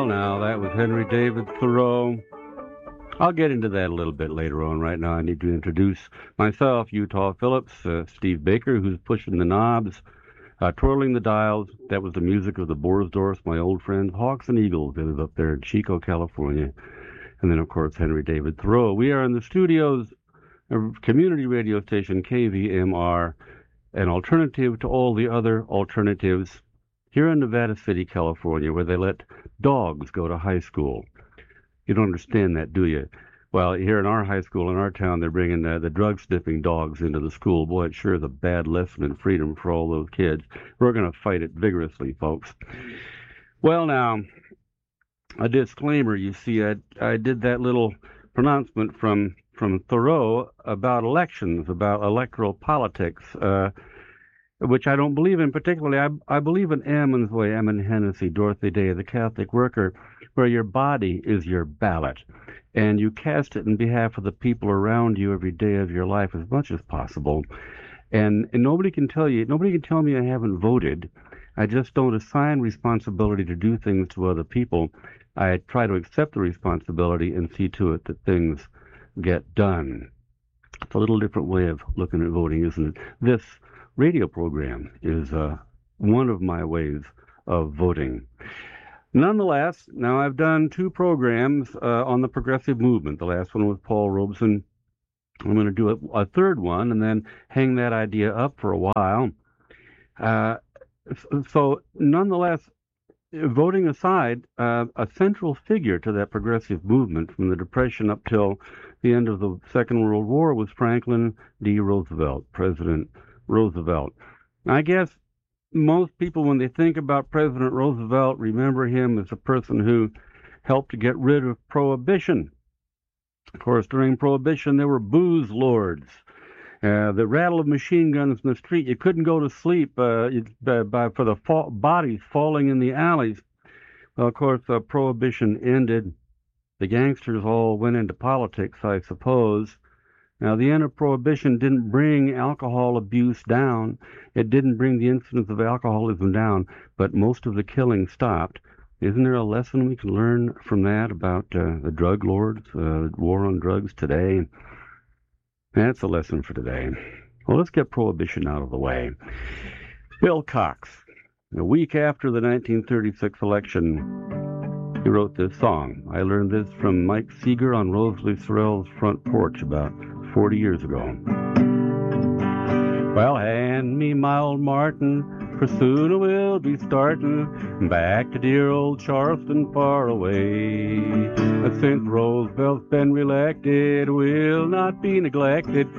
Now, that was Henry David Thoreau. I'll get into that a little bit later on. Right now, I need to introduce myself, Utah Phillips, Steve Baker, who's pushing the knobs, twirling the dials. That was the music of the Borsdorfs, my old friends, Hawks and Eagles. They live up there in Chico, California. And then, of course, Henry David Thoreau. We are in the studios of community radio station KVMR, an alternative to all the other alternatives here in Nevada City, California, where they let dogs go to high school. You don't understand that, do you? Well, here in our high school, in our town, they're bringing the drug-sniffing dogs into the school. Boy, it sure is a bad lesson in freedom for all those kids. We're going to fight it vigorously, folks. Well, now, a disclaimer. You see, I did that little pronouncement from Thoreau about elections, about electoral politics, which I don't believe in particularly. I believe in Ammons way, Ammon Hennessy, Dorothy Day, the Catholic worker, where your body is your ballot, and you cast it in behalf of the people around you every day of your life as much as possible. And nobody can tell me I haven't voted. I just don't assign responsibility to do things to other people. I try to accept the responsibility and see to it that things get done. It's a little different way of looking at voting, isn't it? This radio program is one of my ways of voting. Nonetheless, now I've done two programs on the progressive movement. The last one was Paul Robeson. I'm going to do a third one and then hang that idea up for a while. So nonetheless, voting aside, a central figure to that progressive movement from the Depression up till the end of the Second World War was Franklin D. Roosevelt, President Roosevelt. I guess most people, when they think about President Roosevelt, remember him as a person who helped to get rid of Prohibition. Of course, during Prohibition, there were booze lords. The rattle of machine guns in the street. You couldn't go to sleep for the bodies falling in the alleys. Well, of course, Prohibition ended. The gangsters all went into politics, I suppose. Now, the end of Prohibition didn't bring alcohol abuse down. It didn't bring the incidence of alcoholism down, but most of the killing stopped. Isn't there a lesson we can learn from that about the drug lords, war on drugs today? That's a lesson for today. Well, let's get Prohibition out of the way. Bill Cox, a week after the 1936 election, he wrote this song. I learned this from Mike Seeger on Rosalie Sorrell's front porch about 40 years ago. Well, hand me my old Martin, for soon I will be starting back to dear old Charleston far away. Since Roosevelt's been reelected, will not be neglected.